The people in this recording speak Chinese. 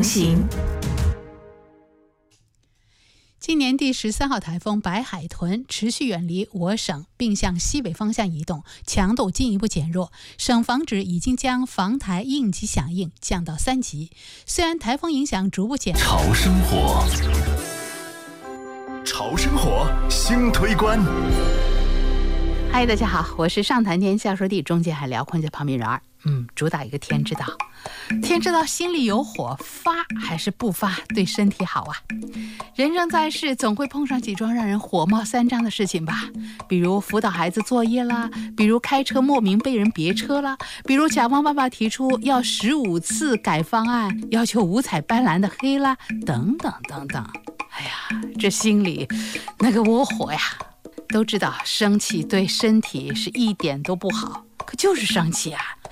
行。 今年第13号台风白海豚持续远离我省，并向西北方向移动，强度进一步减弱。省防指已经将防台应急响应降到3级。虽然台风影响逐步减弱， 潮生活，潮生活新推关。 嗨，大家好，我是上谈天下说地中间还辽阔在旁边人儿。主打一个天知道。天知道心里有火，发还是不发对身体好啊。人生在世，总会碰上几桩让人火冒三丈的事情吧，比如辅导孩子作业啦，比如开车莫名被人别车啦，比如甲方爸爸提出要15次改方案，要求五彩斑斓的黑啦，等等等等。哎呀，这心里那个窝火呀。都知道生气对身体是一点都不好，可就是生气啊，